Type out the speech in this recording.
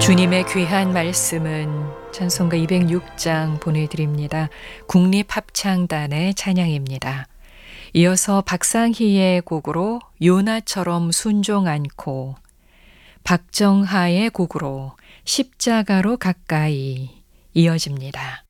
주님의 귀한 말씀은 찬송가 206장 보내드립니다. 국립합창단의 찬양입니다. 이어서 박상희의 곡으로 요나처럼 순종 않고, 박정하의 곡으로 십자가로 가까이 이어집니다.